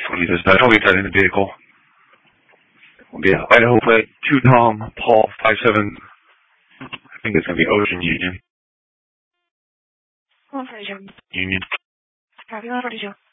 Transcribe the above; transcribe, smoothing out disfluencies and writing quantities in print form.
20 says that. I'll get that in the vehicle. Will be Idaho plate 2 Tom Paul 57. I think it's gonna be Ocean Union. Ocean. Union. Copy, 142.